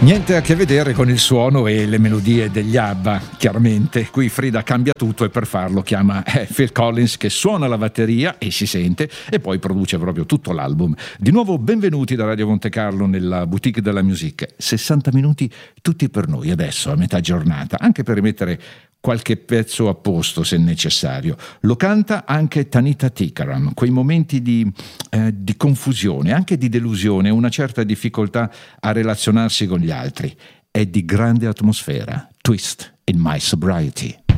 Niente a che vedere con il suono e le melodie degli ABBA, chiaramente. Qui Frida cambia tutto e per farlo chiama Phil Collins, che suona la batteria e si sente e poi produce proprio tutto l'album. Di nuovo benvenuti da Radio Monte Carlo nella Boutique della Musique. 60 minuti tutti per noi adesso a metà giornata, anche per rimettere qualche pezzo a posto se necessario. Lo canta anche Tanita Tikaram, quei momenti di confusione, anche di delusione, una certa difficoltà a relazionarsi con gli altri. È di grande atmosfera. Twist in My Sobriety.